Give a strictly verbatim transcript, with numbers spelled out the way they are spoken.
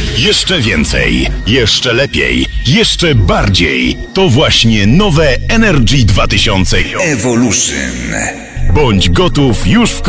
Jeszcze więcej, jeszcze lepiej, jeszcze bardziej. To właśnie nowe Energy dwa tysiące Evolution. Bądź gotów już wkrótce.